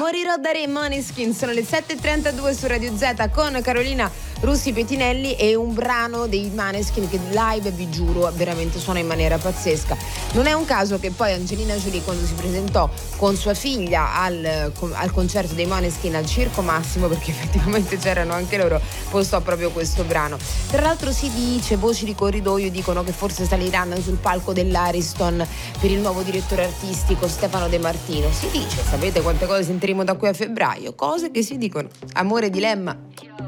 Morirò da Re, Måneskin. Sono le 7.32 su Radio Z con Carolina Russi Petinelli e un brano dei Måneskin che live, vi giuro, veramente suona in maniera pazzesca. Non è un caso che poi Angelina Jolie, quando si presentò con sua figlia al concerto dei Måneskin al Circo Massimo, perché effettivamente c'erano anche loro, postò proprio questo brano. Tra l'altro si dice, voci di corridoio dicono che forse saliranno sul palco dell'Ariston per il nuovo direttore artistico Stefano De Martino. Si dice, sapete quante cose sentiremo da qui a febbraio? Cose che si dicono. Amore, dilemma.